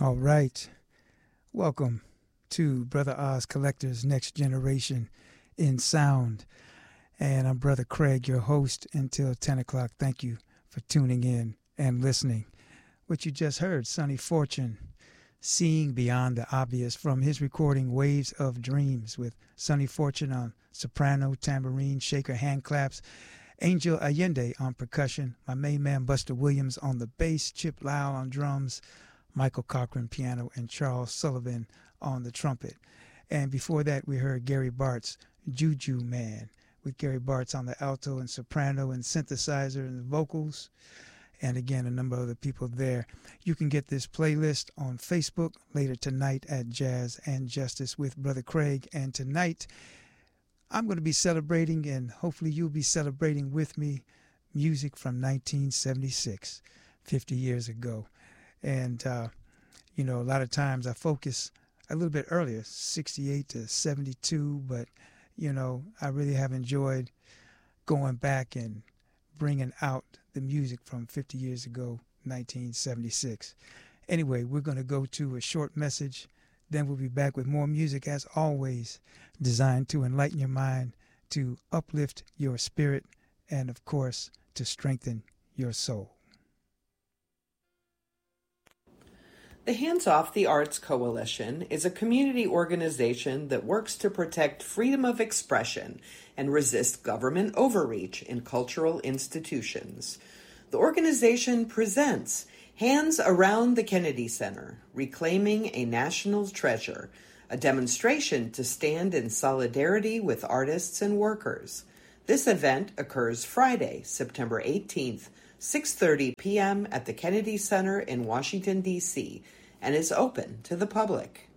All right. Welcome to Brother Oz Collector's Next Generation in Sound. And I'm Brother Craig, your host until 10 o'clock. Thank you for tuning in and listening. What you just heard, Sonny Fortune, Seeing Beyond the Obvious, from his recording Waves of Dreams, with Sonny Fortune on soprano, tambourine, shaker, hand claps, Angel Allende on percussion, my main man Buster Williams on the bass, Chip Lyle on drums, Michael Cochran piano, and Charles Sullivan on the trumpet. And before that, we heard Gary Bartz, Juju Man, with Gary Bartz on the alto and soprano and synthesizer and vocals. And again, a number of other people there. You can get this playlist on Facebook later tonight at Jazz and Justice with Brother Craig. And tonight, I'm going to be celebrating, and hopefully you'll be celebrating with me, music from 1976, 50 years ago. And, a lot of times I focus a little bit earlier, 68 to 72, but, I really have enjoyed going back and bringing out the music from 50 years ago, 1976. Anyway, we're going to go to a short message. Then we'll be back with more music, as always, designed to enlighten your mind, to uplift your spirit, and, of course, to strengthen your soul. The Hands Off the Arts Coalition is a community organization that works to protect freedom of expression and resist government overreach in cultural institutions. The organization presents Hands Around the Kennedy Center, Reclaiming a National Treasure, a demonstration to stand in solidarity with artists and workers. This event occurs Friday, September 18th, 6:30 p.m. at the Kennedy Center in Washington, D.C., and is open to the public.